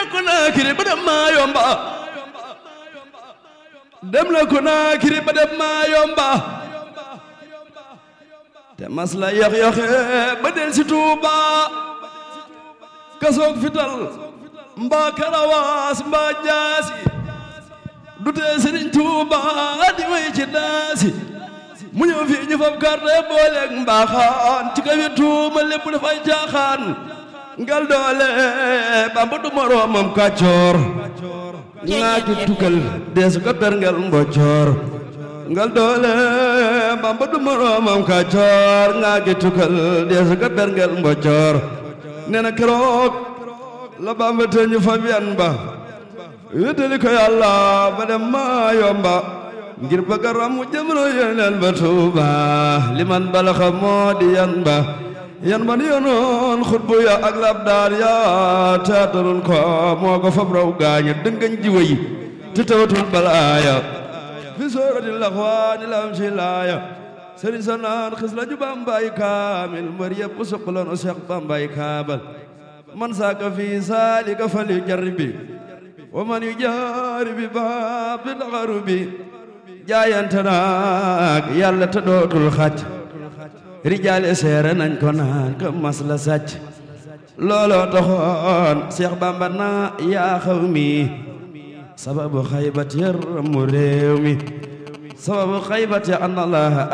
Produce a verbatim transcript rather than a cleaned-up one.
na Konaakiri ba dem maa yomba dem na Konaakiri ba dem maa yomba te mas la yox yoxe ba del si Tuuba kasoog fital mbaa karawaas mbaa jaasi du tee Sëriñ Tuuba di way ci daasi mu ñëw fii ñu fab carte booleeg mbaaxaan ci kaw yi tuuma lépp dafay jaaxaan ngal doole Bamba du moroomam kàccoor ngaa ki tukkal deesu ko berngel mboccoor ngal doole Bamba du moroomam kàccoor ngaa ki tukkal deesu ko berngel mboccoor nee na keroog la Bamba te ñu fab yan ba wéetali ko Yàlla ba dem maa yomba ngir bëgg a ramu jëmro yeneen ba Tuuba liman balaxa moo di yan ba yan ba ni yonoon xutbu ya ak labdaar ya teataroon ko moo ko fab raw gaaña dëngañ ji wëy te tawatul balaaya fi soorati laxwaani lam si laaya sëriñ sa naan xis la ju Bambaay kaamil mbër yëpp suqaloon o Seex Bambaay kaabal man saaka fi saalika fal yu jarbi wa man yu jaaribi baab bi daxaru bi jaayante naag Yàlla te dootul xàcc rijaale seere nañ ko naan ko mas la sàcc looloo taxoon Seex Bamba na yaa xaw mi sababu xaybat yar mu réew mi sababu xaybat ya an Allah